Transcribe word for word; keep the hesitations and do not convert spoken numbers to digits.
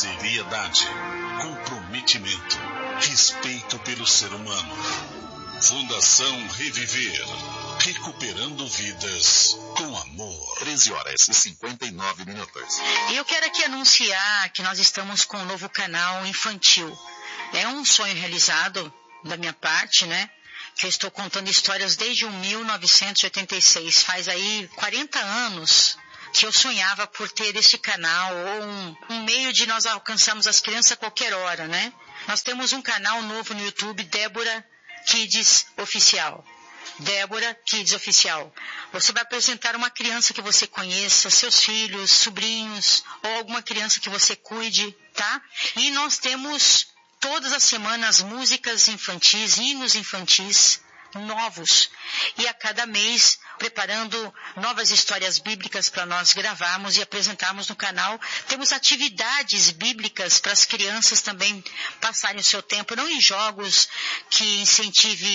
seriedade, comprometimento, respeito pelo ser humano. Fundação Reviver, recuperando vidas com amor. treze horas e cinquenta e nove minutos. E eu quero aqui anunciar que nós estamos com um novo canal infantil. É um sonho realizado da minha parte, né? Que eu estou contando histórias desde mil novecentos e oitenta e seis. Faz aí quarenta anos que eu sonhava por ter este canal, ou um, um meio de nós alcançarmos as crianças a qualquer hora, né? Nós temos um canal novo no YouTube, Débora Kids Oficial. Débora Kids Oficial. Você vai apresentar uma criança que você conheça, seus filhos, sobrinhos, ou alguma criança que você cuide, tá? E nós temos todas as semanas músicas infantis, hinos infantis novos. E a cada mês preparando novas histórias bíblicas para nós gravarmos e apresentarmos no canal. Temos atividades bíblicas para as crianças também passarem o seu tempo, não em jogos que incentive